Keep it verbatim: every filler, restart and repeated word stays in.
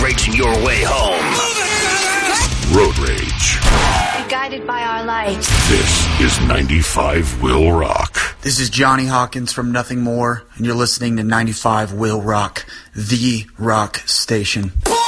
racing your way home. Road Rage. Be guided by our light. This is ninety-five Will Rock. This is Johnny Hawkins from Nothing More, and you're listening to ninety-five Will Rock, the rock station.